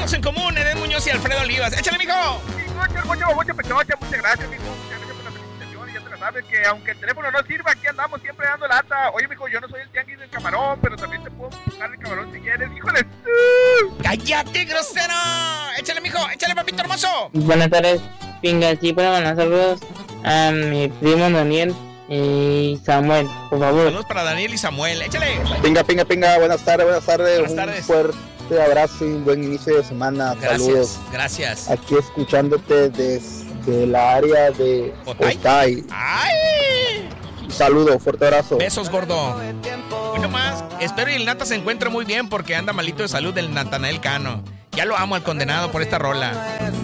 tenemos en común, Edén Muñoz y Alfredo Olivas. ¡Échale, mijo! Mucho pechocha, muchas gracias, mijo. Muchas gracias por la felicitación. Y ya te la sabes que aunque el teléfono no sirva, aquí andamos siempre dando lata. Oye, mijo, yo no soy el tianguis del camarón, pero también te puedo buscar el camarón si quieres. ¡Híjole! ¡Cállate, grosero! ¡Échale, mijo! ¡Échale, papito hermoso! Buenas tardes, pinga. Sí, puedo mandar saludos a mi primo Daniel y Samuel, por favor. Saludos para Daniel y Samuel. ¡Échale! Pinga. Buenas tardes. Buenas tardes. Un fuerte abrazo y un buen inicio de semana. Saludos. Gracias. Aquí escuchándote desde la área de Otay. ¡Ay! Un saludo, fuerte abrazo. Besos, gordo. Bueno más, espero y el Nata se encuentre muy bien porque anda malito de salud del Natanael Cano. Ya lo amo al condenado por esta rola.